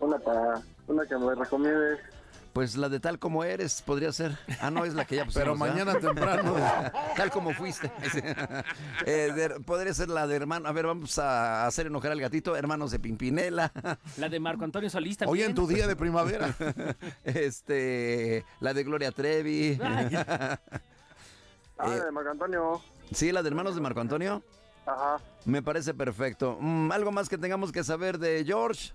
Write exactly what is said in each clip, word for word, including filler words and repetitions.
una para, una que me recomiendes. Pues la de Tal Como Eres podría ser. Ah, no, es la que ya pusimos. Pero mañana temprano. Tal Como Fuiste. eh, de, podría ser la de hermano. A ver, vamos a hacer enojar al gatito. Hermanos de Pimpinela. La de Marco Antonio Solís también. Hoy en tu día de primavera. este, la de Gloria Trevi. Ah, Eh, de Marco Antonio. Sí, la de Hermanos de Marco Antonio. Ajá. Me parece perfecto. Mm, ¿Algo más que tengamos que saber de George?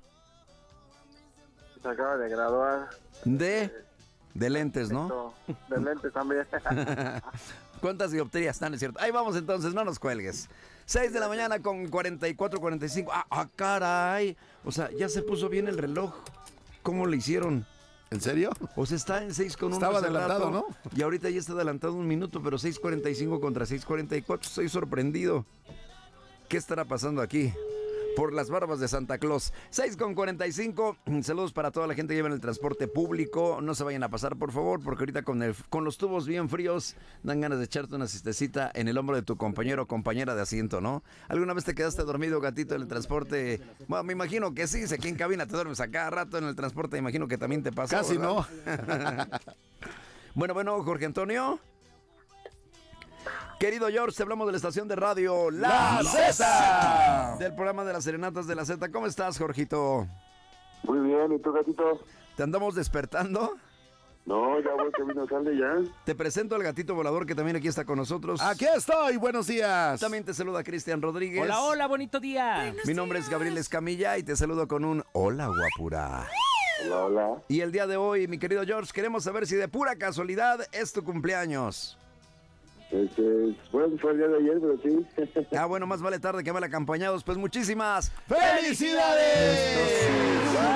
Se acaba de graduar. De, de lentes, ¿no? De lentes también. ¿Cuántas dioptrías están? Es cierto. Ahí vamos entonces, no nos cuelgues. seis de la mañana con cuarenta y cuatro, cuarenta y cinco. Ah, ah, caray. O sea, ya se puso bien el reloj. ¿Cómo le hicieron? ¿En serio? O sea, está en seis con uno. Estaba adelantado, ¿no? Y ahorita ya está adelantado un minuto, pero seis cuarenta y cinco contra seis cuarenta y cuatro. Estoy sorprendido. ¿Qué estará pasando aquí? Por las barbas de Santa Claus. seis con cuarenta y cinco. Saludos para toda la gente que lleva en el transporte público. No se vayan a pasar, por favor, porque ahorita con, el, con los tubos bien fríos dan ganas de echarte una siestecita en el hombro de tu compañero o compañera de asiento, ¿no? ¿Alguna vez te quedaste dormido, gatito, en el transporte? Bueno, me imagino que sí. Si aquí en cabina te duermes a cada rato en el transporte, me imagino que también te pasa. Casi ¿verdad? no. Bueno, bueno, Jorge Antonio. Querido George, te hablamos de la estación de radio La, La Z, del programa de las serenatas de la Z. ¿Cómo estás, Jorgito? Muy bien, ¿y tú, gatito? ¿Te andamos despertando? No, ya voy, camino sale ya. Te presento al gatito volador que también aquí está con nosotros. Aquí estoy, buenos días. También te saluda Cristian Rodríguez. Hola, hola, bonito día. Mi nombre es Gabriel Escamilla y te saludo con un hola, guapura. Hola, hola. Y el día de hoy, mi querido George, queremos saber si de pura casualidad es tu cumpleaños. Este, bueno, fue el día de ayer, pero sí. Ah, bueno, más vale tarde que mal acompañados. Pues muchísimas ¡Felicidades!